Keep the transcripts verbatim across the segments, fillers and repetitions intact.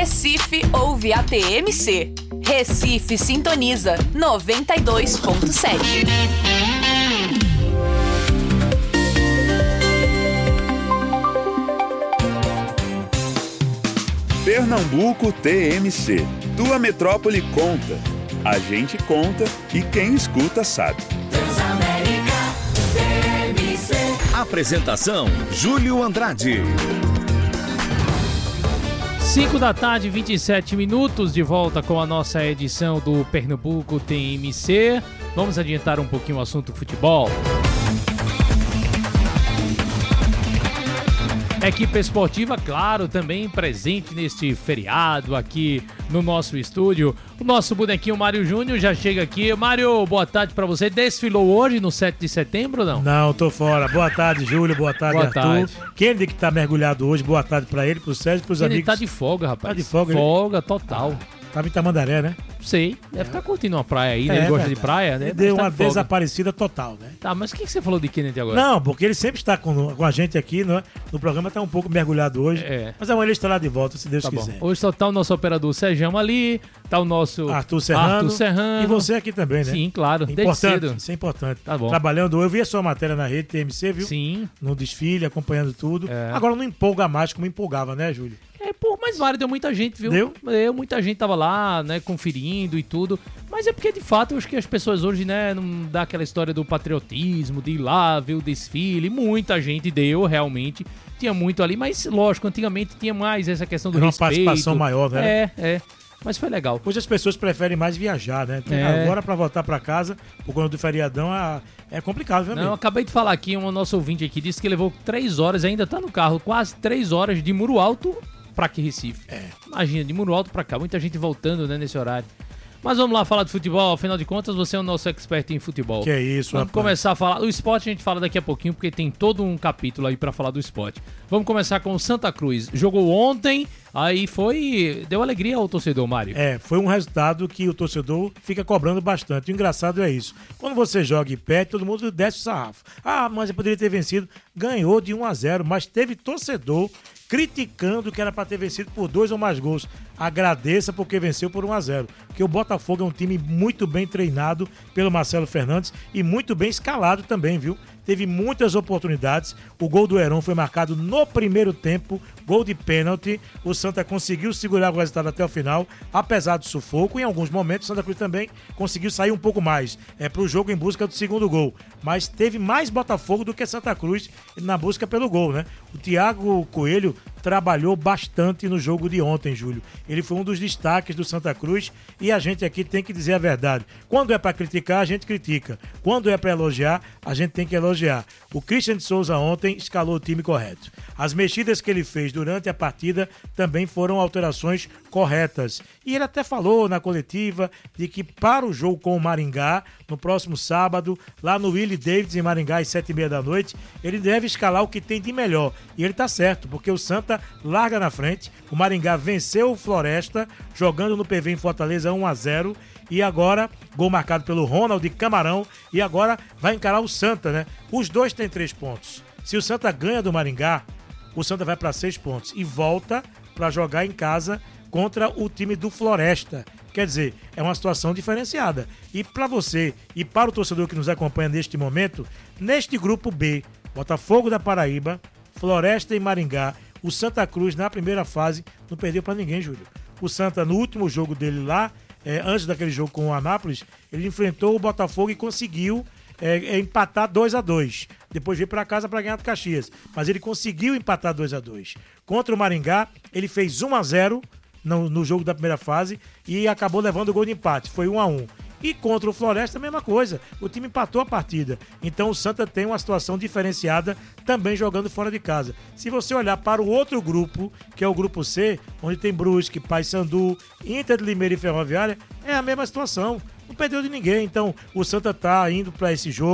Recife ouve a T M C. Recife sintoniza noventa e dois ponto sete. Pernambuco T M C. Tua metrópole conta. A gente conta e quem escuta sabe. Transamérica T M C. Apresentação: Júlio Andrade. cinco da tarde, vinte e sete minutos, de volta com a nossa edição do Pernambuco T M C. Vamos adiantar um pouquinho o assunto futebol. Equipe esportiva, claro, também presente neste feriado aqui no nosso estúdio. O nosso bonequinho Mário Júnior já chega aqui. Mário, boa tarde pra você. Desfilou hoje no sete de setembro ou não? Não, tô fora. Boa tarde, Júlio. Boa tarde, boa Arthur. Tarde. Quem que tá mergulhado hoje, boa tarde pra ele, pro Sérgio, pros ele amigos. Ele tá de folga, rapaz. Tá de folga. Folga ele... total. Tava em Tamandaré, né? Sei. Deve ficar curtindo uma praia aí, é, né? Ele gosta verdade. de praia, né? Ele deu tá uma de folga. desaparecida total, né? Tá, mas o que, que você falou de Kennedy agora? Não, porque ele sempre está com, com a gente aqui no, no programa, tá um pouco mergulhado hoje. É. Mas amanhã ele estará de volta, se Deus tá quiser. Bom. Hoje só tá o nosso operador Sérgio ali, tá o nosso Arthur Serrano, Arthur Serrano. E você aqui também, né? Sim, claro. É desde importante, cedo. isso é importante. Tá bom. Trabalhando, eu vi a sua matéria na rede T M C, viu? Sim. No desfile, acompanhando tudo. É. Agora não empolga mais como empolgava, né, Júlio? É, pô, mas vários, deu muita gente, viu? Deu? Deu, muita gente tava lá, né, conferindo e tudo. Mas é porque, de fato, eu acho que as pessoas hoje, né, não dá aquela história do patriotismo, de ir lá ver o desfile. Muita gente deu, realmente. Tinha muito ali, mas, lógico, antigamente tinha mais essa questão do Era uma respeito. participação maior, né? É, é. Mas foi legal. Hoje as pessoas preferem mais viajar, né? É. Agora, pra voltar pra casa, por conta do feriadão, a- é complicado, viu, Não, eu amigo? acabei de falar aqui, um nosso ouvinte aqui disse que levou três horas, ainda tá no carro, quase três horas de Muro Alto pra aqui, Recife. É. Imagina, de Muro Alto pra cá, muita gente voltando, né, nesse horário. Mas vamos lá falar de futebol, afinal de contas você é o nosso expert em futebol. Que é isso, Vamos rapaz. começar a falar, o esporte a gente fala daqui a pouquinho, porque tem todo um capítulo aí pra falar do esporte. Vamos começar com o Santa Cruz, jogou ontem, aí foi, deu alegria ao torcedor, Mário. É, foi um resultado que o torcedor fica cobrando bastante. O engraçado é isso. Quando você joga e perde, todo mundo desce o sarrafo. Ah, mas eu poderia ter vencido. Ganhou de um a zero, mas teve torcedor criticando que era para ter vencido por dois ou mais gols. Agradeça porque venceu por um a zero. Porque o Botafogo é um time muito bem treinado pelo Marcelo Fernandes e muito bem escalado também, viu? Teve muitas oportunidades. O gol do Heron foi marcado no primeiro tempo, gol de pênalti. O Santa conseguiu segurar o resultado até o final, apesar do sufoco. Em alguns momentos, o Santa Cruz também conseguiu sair um pouco mais é, para o jogo em busca do segundo gol. Mas teve mais Botafogo do que Santa Cruz na busca pelo gol, né? O Thiago Coelho trabalhou bastante no jogo de ontem, Júlio. Ele foi um dos destaques do Santa Cruz e a gente aqui tem que dizer a verdade. Quando é para criticar, a gente critica. Quando é para elogiar, a gente tem que elogiar. O Christian de Souza ontem escalou o time correto. As mexidas que ele fez durante a partida também foram alterações corretas. E ele até falou na coletiva de que para o jogo com o Maringá, no próximo sábado, lá no Willie Davids em Maringá, às sete e meia da noite, ele deve escalar o que tem de melhor. E ele tá certo, porque o Santa larga na frente. O Maringá venceu o Floresta, jogando no P V em Fortaleza um a zero. E agora, gol marcado pelo Ronald Camarão. E agora vai encarar o Santa, né? Os dois têm três pontos. Se o Santa ganha do Maringá, o Santa vai para seis pontos. E volta para jogar em casa contra o time do Floresta. Quer dizer, é uma situação diferenciada. E para você e para o torcedor que nos acompanha neste momento, neste grupo B, Botafogo da Paraíba, Floresta e Maringá, o Santa Cruz na primeira fase não perdeu para ninguém, Júlio. O Santa, no último jogo dele lá, é, antes daquele jogo com o Anápolis, ele enfrentou o Botafogo e conseguiu é, empatar dois a dois. Depois veio para casa para ganhar do Caxias. Mas ele conseguiu empatar dois a dois. Contra o Maringá, ele fez um a zero no, no jogo da primeira fase e acabou levando o gol de empate. Foi um a um. E contra o Floresta, a mesma coisa. O time empatou a partida. Então o Santa tem uma situação diferenciada também jogando fora de casa. Se você olhar para o outro grupo, que é o grupo C, onde tem Brusque, Paysandu, Inter de Limeira e Ferroviária, é a mesma situação. Não perdeu de ninguém. Então o Santa está indo para esse jogo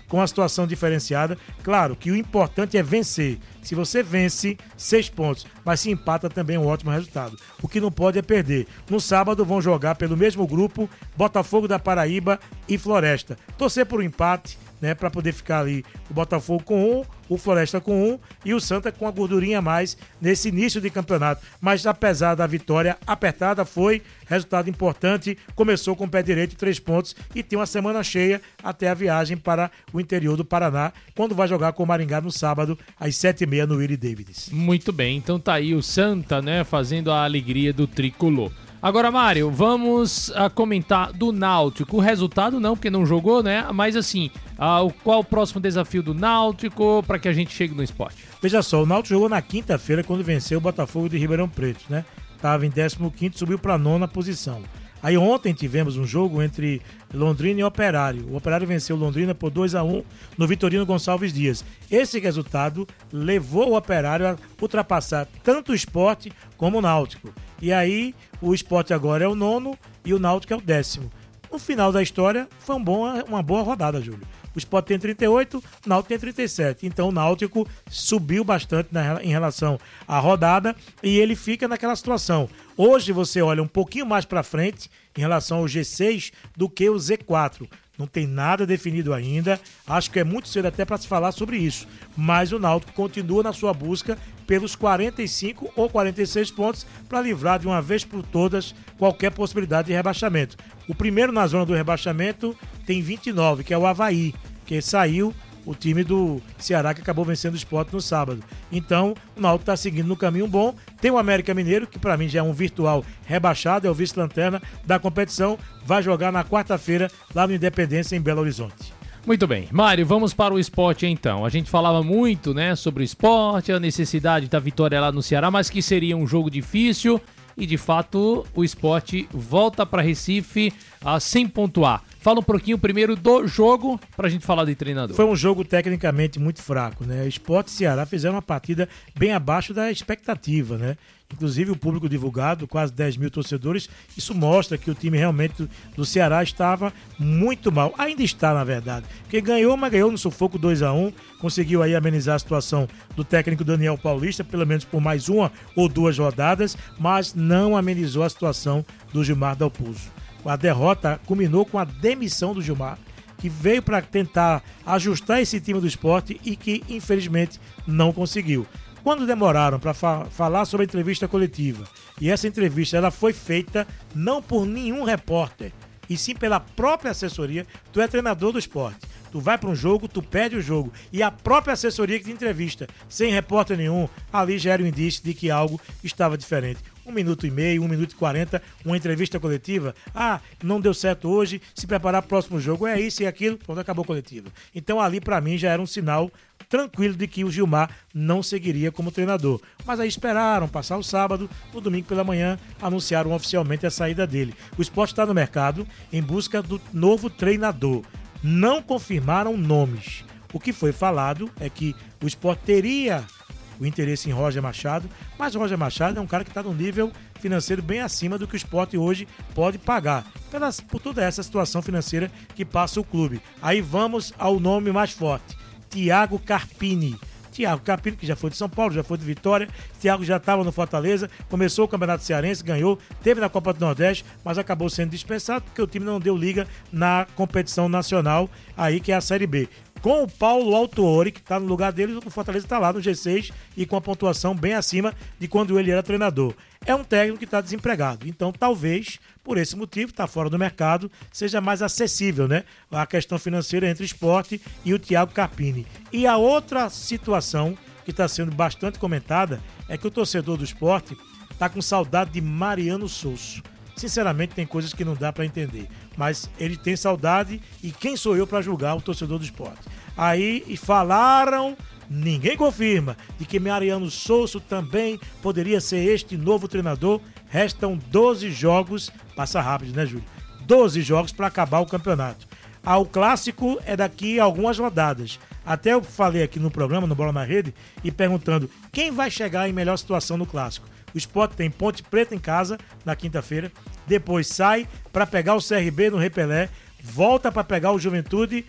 com a situação diferenciada. Claro que o importante é vencer. Se você vence, seis pontos, mas se empata também é um ótimo resultado. O que não pode é perder. No sábado vão jogar pelo mesmo grupo Botafogo da Paraíba e Floresta. Torcer por um empate, né, para poder ficar ali o Botafogo com um, o Floresta com um e o Santa com a gordurinha a mais nesse início de campeonato. Mas apesar da vitória apertada, foi resultado importante, começou com o pé direito, três pontos e tem uma semana cheia até a viagem para o interior do Paraná, quando vai jogar com o Maringá no sábado às sete e meia no Willie Davids. Muito bem, então tá aí o Santa, né, fazendo a alegria do tricolor. Agora, Mário, vamos a comentar do Náutico. O resultado não, porque não jogou, né? Mas assim, a, o, qual o próximo desafio do Náutico para que a gente chegue no esporte? Veja só, o Náutico jogou na quinta-feira quando venceu o Botafogo de Ribeirão Preto, né? Estava em décimo quinto, subiu para a nona posição. Aí ontem tivemos um jogo entre Londrina e Operário. O Operário venceu Londrina por dois a um no Vitorino Gonçalves Dias. Esse resultado levou o Operário a ultrapassar tanto o Sport como o Náutico. E aí o Sport agora é o nono e o Náutico é o décimo. No final da história foi um bom, uma boa rodada, Júlio. O Sport tem trinta e oito, o Náutico tem trinta e sete. Então o Náutico subiu bastante na, em relação à rodada e ele fica naquela situação. Hoje você olha um pouquinho mais para frente em relação ao G seis do que o Z quatro. Não tem nada definido ainda. Acho que é muito cedo até para se falar sobre isso. Mas o Náutico continua na sua busca pelos quarenta e cinco ou quarenta e seis pontos para livrar de uma vez por todas qualquer possibilidade de rebaixamento. O primeiro na zona do rebaixamento tem vinte e nove, que é o Avaí, que saiu o time do Ceará, que acabou vencendo o Sport no sábado. Então, o Náutico está seguindo no caminho bom. Tem o América Mineiro, que para mim já é um virtual rebaixado, é o vice-lanterna da competição. Vai jogar na quarta-feira lá no Independência, em Belo Horizonte. Muito bem. Mário, vamos para o esporte então. A gente falava muito, né, sobre o esporte, a necessidade da vitória lá no Ceará, mas que seria um jogo difícil e, de fato, o esporte volta para Recife a sem pontuar. Fala um pouquinho primeiro do jogo pra gente falar de treinador. Foi um jogo tecnicamente muito fraco, né? Sport e Ceará fizeram uma partida bem abaixo da expectativa, né? Inclusive o público divulgado, quase dez mil torcedores, isso mostra que o time realmente do Ceará estava muito mal. Ainda está, na verdade. Porque ganhou, mas ganhou no sufoco dois a um, conseguiu aí amenizar a situação do técnico Daniel Paulista, pelo menos por mais uma ou duas rodadas, mas não amenizou a situação do Gilmar Dalpozo. A derrota culminou com a demissão do Gilmar, que veio para tentar ajustar esse time do Sport e que, infelizmente, não conseguiu. Quando demoraram para fa- falar sobre a entrevista coletiva, e essa entrevista ela foi feita não por nenhum repórter, e sim pela própria assessoria, tu é treinador do Sport. Tu vai para um jogo, tu pede o jogo, e a própria assessoria que te entrevista, sem repórter nenhum, ali já era um indício de que algo estava diferente. Um minuto e meio, um minuto e quarenta, uma entrevista coletiva. Ah, não deu certo hoje, se preparar para o próximo jogo. É isso e aquilo, pronto, acabou a coletiva. Então ali, para mim, já era um sinal tranquilo de que o Gilmar não seguiria como treinador. Mas aí esperaram passar o sábado, no domingo pela manhã, anunciaram oficialmente a saída dele. O Sport está no mercado em busca do novo treinador. Não confirmaram nomes. O que foi falado é que o Sport teria o interesse em Roger Machado, mas o Roger Machado é um cara que está num nível financeiro bem acima do que o Sport hoje pode pagar, pelas, por toda essa situação financeira que passa o clube. Aí vamos ao nome mais forte, Thiago Carpini. Thiago Carpini, que já foi de São Paulo, já foi de Vitória. Thiago já estava no Fortaleza, começou o Campeonato Cearense, ganhou, teve na Copa do Nordeste, mas acabou sendo dispensado porque o time não deu liga na competição nacional, aí que é a Série B. Com o Paulo Autuori, que está no lugar dele, o Fortaleza está lá no G seis e com a pontuação bem acima de quando ele era treinador. É um técnico que está desempregado, então talvez, por esse motivo, está fora do mercado, seja mais acessível, né? A questão financeira entre o Sport e o Thiago Carpini. E a outra situação que está sendo bastante comentada é que o torcedor do Sport está com saudade de Mariano Souza. Sinceramente, tem coisas que não dá para entender. Mas ele tem saudade e quem sou eu para julgar o torcedor do Sport? Aí e falaram, ninguém confirma, de que Mariano Souza também poderia ser este novo treinador. Restam doze jogos, passa rápido, né, Júlio? doze jogos para acabar o campeonato. Ah, o clássico é daqui a algumas rodadas. Até eu falei aqui no programa, no Bola na Rede, e perguntando quem vai chegar em melhor situação no clássico. O Sport tem Ponte Preta em casa na quinta-feira, depois sai para pegar o C R B no Repelé, volta para pegar o Juventude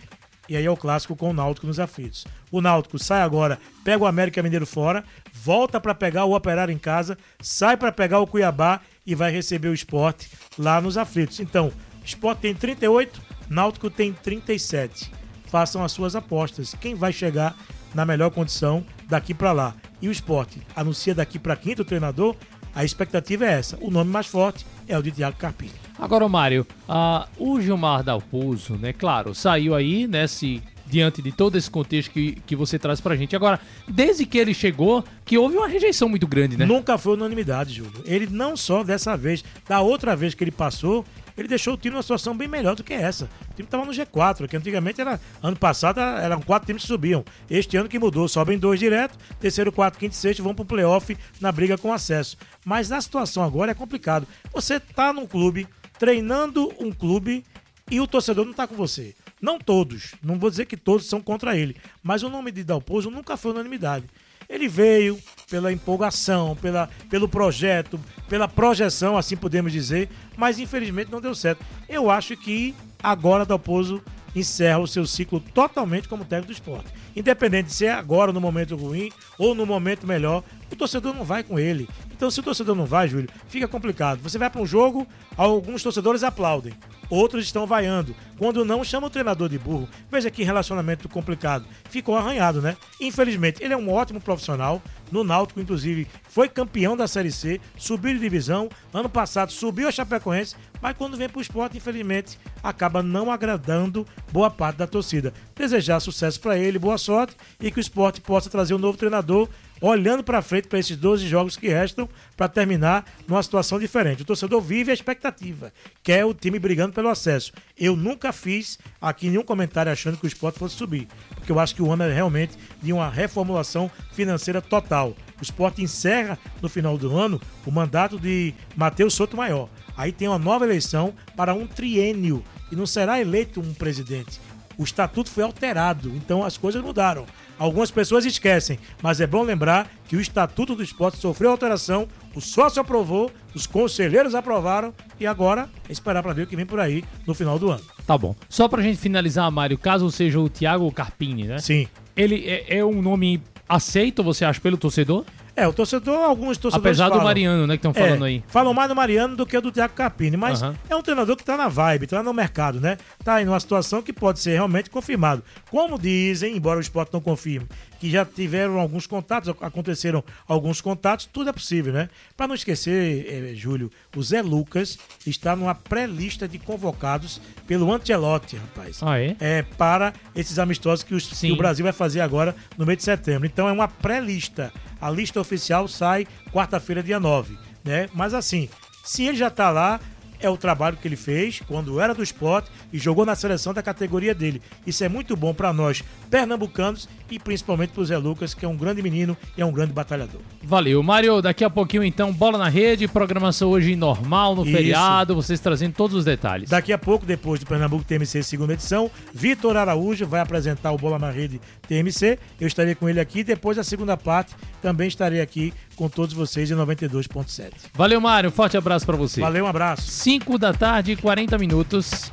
E aí é o clássico com o Náutico nos aflitos. O Náutico sai agora, pega o América Mineiro fora, volta para pegar o Operário em casa, sai para pegar o Cuiabá e vai receber o Sport lá nos aflitos. Então, Sport tem trinta e oito, Náutico tem trinta e sete. Façam as suas apostas. Quem vai chegar na melhor condição daqui para lá? E o Sport anuncia daqui para quinto treinador. A expectativa é essa. O nome mais forte é o de Thiago Carpini. Agora, Mário, uh, o Gilmar Dalpozo, né, claro, saiu aí, né, se, diante de todo esse contexto que, que você traz pra gente. Agora, desde que ele chegou, que houve uma rejeição muito grande, né? Nunca foi unanimidade, Júlio. Ele não só dessa vez, da outra vez que ele passou, ele deixou o time numa situação bem melhor do que essa. O time estava no G quatro, que antigamente era, ano passado eram quatro times que subiam. Este ano que mudou, sobem dois direto, terceiro, quarto, quinto e sexto vão pro playoff na briga com acesso. Mas na situação agora é complicado. Você tá num clube, treinando um clube e o torcedor não tá com você. Não todos, não vou dizer que todos são contra ele, mas o nome de Dalpozo nunca foi unanimidade. Ele veio pela empolgação, pela, pelo projeto, pela projeção, assim podemos dizer, mas infelizmente não deu certo. Eu acho que agora Dalpozo encerra o seu ciclo totalmente como técnico do Sport. Independente de ser agora no momento ruim ou no momento melhor, o torcedor não vai com ele. Então, se o torcedor não vai, Júlio, fica complicado. Você vai para um jogo, alguns torcedores aplaudem, outros estão vaiando. Quando não, chama o treinador de burro. Veja que relacionamento complicado. Ficou arranhado, né? Infelizmente, ele é um ótimo profissional. No Náutico, inclusive, foi campeão da Série C, subiu de divisão. Ano passado subiu a Chapecoense, mas quando vem para o Sport, infelizmente, acaba não agradando boa parte da torcida. Desejar sucesso para ele, boa sorte, e que o Sport possa trazer um novo treinador, olhando para frente para esses doze jogos que restam, para terminar numa situação diferente. O torcedor vive a expectativa, quer o time brigando pelo acesso. Eu nunca fiz aqui nenhum comentário achando que o Sport fosse subir, porque eu acho que o ano é realmente de uma reformulação financeira total. O Sport encerra no final do ano o mandato de Matheus Sotomayor. Aí tem uma nova eleição para um triênio e não será eleito um presidente. O estatuto foi alterado, então as coisas mudaram. Algumas pessoas esquecem, mas é bom lembrar que o Estatuto do Esporte sofreu alteração, o sócio aprovou, os conselheiros aprovaram e agora é esperar para ver o que vem por aí no final do ano. Tá bom. Só pra gente finalizar, Mário, caso seja o Thiago Carpini, né? Sim. Ele é, é um nome aceito, você acha, pelo torcedor? É, o torcedor, alguns torcedores Apesar falam, do Mariano, né, que estão falando é, aí. Falam mais do Mariano do que do Thiago Carpini, mas Uhum. é um treinador que tá na vibe, tá no mercado, né? Tá aí numa situação que pode ser realmente confirmado. Como dizem, embora o Sport não confirme, que já tiveram alguns contatos, aconteceram alguns contatos, tudo é possível, né? Para não esquecer, eh, Júlio, o Zé Lucas está numa pré-lista de convocados pelo Ancelotti, rapaz. Ah, é? É, para esses amistosos que, os, que o Brasil vai fazer agora no mês de setembro. Então é uma pré-lista. A lista oficial sai quarta-feira, dia nove, né? Mas assim, se ele já tá lá, é o trabalho que ele fez quando era do Sport e jogou na seleção da categoria dele. Isso é muito bom para nós pernambucanos e principalmente pro Zé Lucas, que é um grande menino e é um grande batalhador. Valeu. Mário, daqui a pouquinho então, Bola na Rede, programação hoje normal, no Isso. feriado, vocês trazendo todos os detalhes. Daqui a pouco, depois do Pernambuco T M C segunda edição, Vitor Araújo vai apresentar o Bola na Rede T M C. Eu estarei com ele aqui. Depois da segunda parte, também estarei aqui com todos vocês em noventa e dois ponto sete. Valeu, Mário. Forte abraço pra você. Valeu, um abraço. cinco da tarde, quarenta minutos.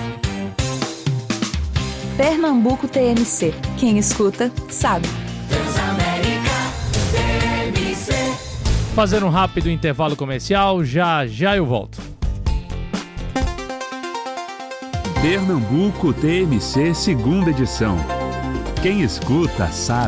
Pernambuco T M C. Quem escuta, sabe. Transamérica T M C. Fazer um rápido intervalo comercial, já já eu volto. Pernambuco T M C segunda edição. Quem escuta sabe.